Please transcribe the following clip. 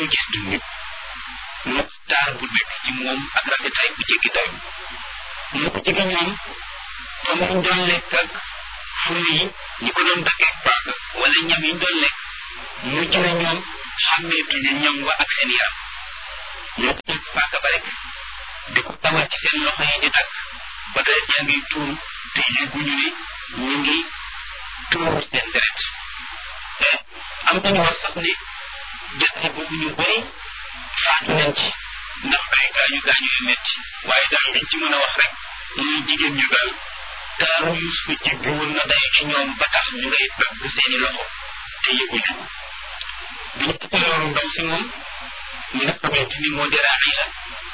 gis du nit mu taar bu nekk ci moom ak rafetaay bu jéggi dayo mu ko jege ñoom fa mu doon lekk ak furu yi ñi ko doon daggee paaka wala ñam yi doon lekk mujj na ñoom xàmmeetuñu ñam wa ak seen yaram ñoo ko teg paaka ba rek di ko tawal ci seen loxo yi di dagg ba deret yaa ngi tuuru te yëguñu ne ñu ngi tuuru seen deret am nañu wax sax ne jàtte boobu ñu bëri faatu nañ ci ndax ay gaañu yu metti waaye daal liñ ci mën a wax rek ñuy jigéen ñu daal taaru Yuusufa jéggi woon na day ci ñoom ba tax ñu ngay dagg seeni loxo te yëguñu bi ñu tuddee loolu ndaw si moom mi nga xamante ni moo di Raxiila